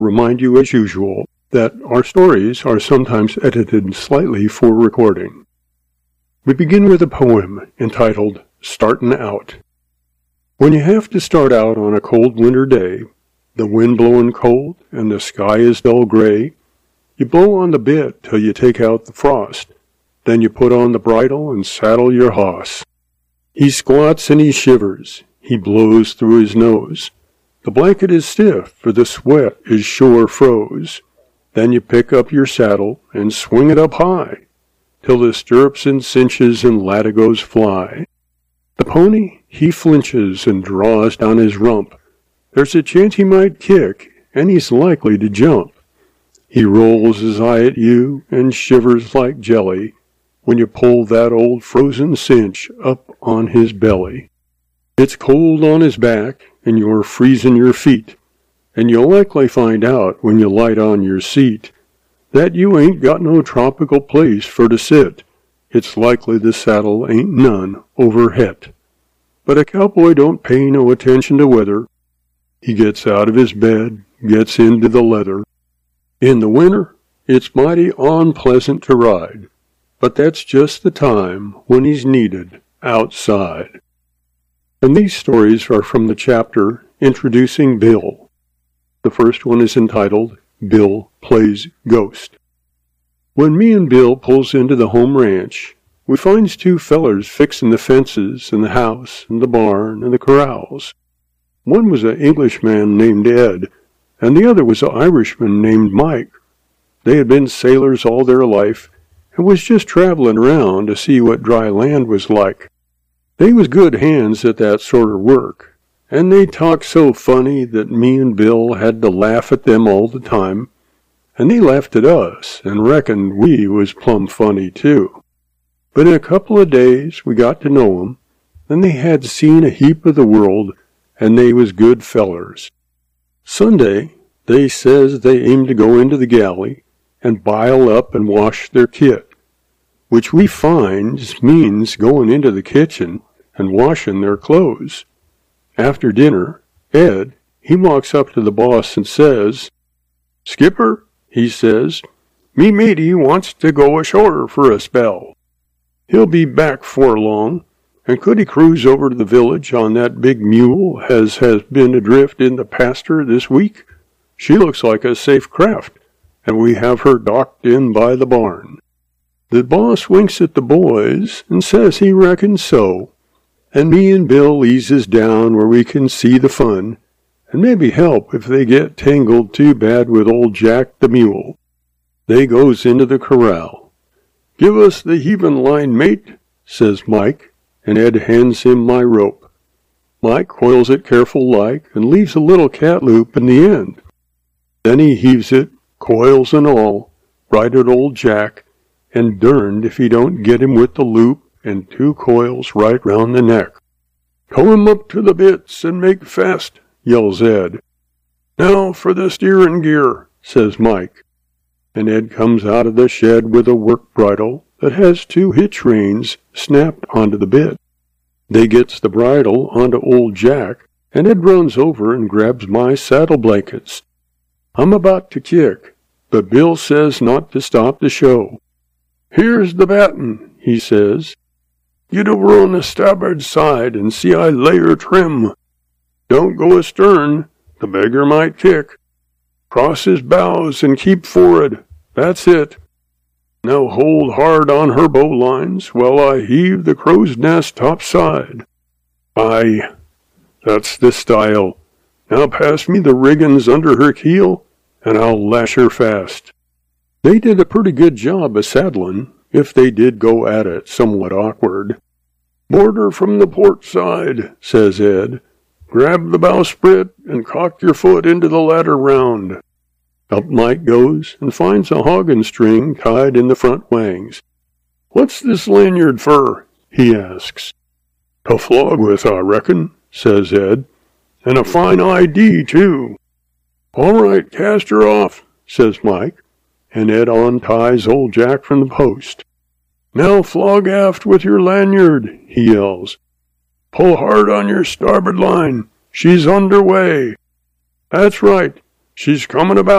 remind you as usual that our stories are sometimes edited slightly for recording. We begin with a poem entitled Startin' Out. When you have to start out on a cold winter day, the wind blowing cold and the sky is dull gray, you blow on the bit till you take out the frost, then you put on the bridle and saddle your hoss. He squats and he shivers, he blows through his nose. The blanket is stiff, for the sweat is sure froze. Then you pick up your saddle and swing it up high, till the stirrups and cinches and latigos fly. The pony, he flinches and draws down his rump. There's a chance he might kick, and he's likely to jump. He rolls his eye at you and shivers like jelly when you pull that old frozen cinch up on his belly. It's cold on his back, and you're freezing your feet, and you'll likely find out when you light on your seat that you ain't got no tropical place for to sit. It's likely the saddle ain't none over het. But a cowboy don't pay no attention to weather. He gets out of his bed, gets into the leather. In the winter, it's mighty unpleasant to ride, but that's just the time when he's needed outside. And these stories are from the chapter Introducing Bill. The first one is entitled Bill Plays Ghost. When me and Bill pulls into the home ranch, we finds two fellers fixin' the fences and the house and the barn and the corrals. One was an Englishman named Ed, and the other was an Irishman named Mike. They had been sailors all their life and was just travelin' around to see what dry land was like. They was good hands at that sort of work, and they talked so funny that me and Bill had to laugh at them all the time, and they laughed at us and reckoned we was plumb funny too. But in a couple of days we got to know 'em, and they had seen a heap of the world, and they was good fellers. Sunday, they says they aim to go into the galley and bile up and wash their kit, which we finds means going into the kitchen and washing their clothes. After dinner, Ed, he walks up to the boss and says, "Skipper," he says, "me matey wants to go ashore for a spell. He'll be back 'fore long, and could he cruise over to the village on that big mule as has been adrift in the pasture this week? She looks like a safe craft, and we have her docked in by the barn." The boss winks at the boys and says he reckons so, and me and Bill eases down where we can see the fun, and maybe help if they get tangled too bad with old Jack the mule. They goes into the corral. "Give us the heavin' line, mate," says Mike, and Ed hands him my rope. Mike coils it careful like and leaves a little cat loop in the end. Then he heaves it, coils and all, right at old Jack, and derned if he don't get him with the loop and two coils right round the neck. "Tow him up to the bits and make fast," yells Ed. "Now for the steerin' gear," says Mike. And Ed comes out of the shed with a work bridle that has two hitch reins snapped onto the bit. They gets the bridle onto old Jack, and Ed runs over and grabs my saddle blankets. I'm about to kick, but Bill says not to stop the show. "Here's the batten," he says. "Get over on the starboard side and see I lay her trim. Don't go astern, the beggar might kick. Cross his bows and keep for'ard. That's it. Now hold hard on her bowlines while I heave the crow's nest topside. Aye, that's the style. Now pass me the riggins under her keel, and I'll lash her fast." They did a pretty good job of saddling, if they did go at it somewhat awkward. "Board her from the port side," says Ed. "Grab the bowsprit and cock your foot into the ladder round." Up Mike goes and finds a hoggin string tied in the front wangs. "What's this lanyard fur?" he asks. "To flog with, I reckon," says Ed. "And a fine ID, too." "All right, cast her off," says Mike, and Ed unties old Jack from the post. "Now flog aft with your lanyard," he yells. "Pull hard on your starboard line. She's under way. That's right. She's coming about.